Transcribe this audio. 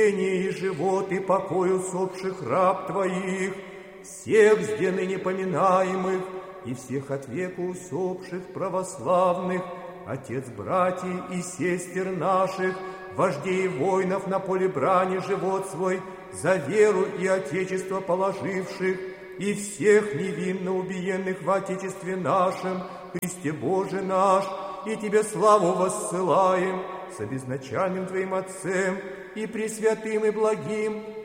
и живот и покой усопших раб Твоих, всех с ныне поминаемых и всех от века усопших православных, отец братьев и сестер наших, вождей воинов на поле брани живот свой, за веру и отечество положивших, и всех невинно убиенных в Отечестве нашем, Христе Боже наш, и Тебе славу воссылаем с обезначальным Твоим Отцем и пресвятым и благим,